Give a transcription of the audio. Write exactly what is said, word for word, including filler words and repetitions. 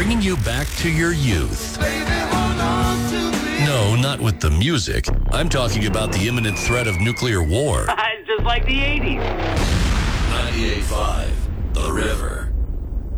bringing you back to your youth. No, not with the music. I'm talking about the imminent threat of nuclear war. It's just like the eighties. ninety-eight point five, The River.